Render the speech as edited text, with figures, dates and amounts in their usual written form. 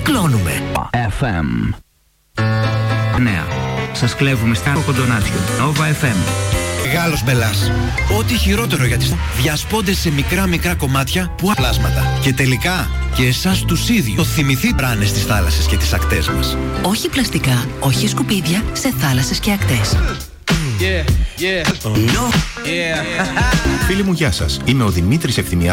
Κυκλώνουμε. FM. Νέα. Σας κλέβουμε στα κοντονάτσιο. Nova FM. Μεγάλος μπελάς. Ό,τι χειρότερο για τις διασπώνται σε μικρά κομμάτια που πλάσματα. Και τελικά και εσάς τους ίδιους το θυμηθεί μπράνες στις θάλασσες και τις ακτές μας. Όχι πλαστικά, όχι σκουπίδια σε θάλασσες και ακτές. Φίλοι μου, γεια σας. Είμαι ο Δημήτρης Ευθυμιάδης.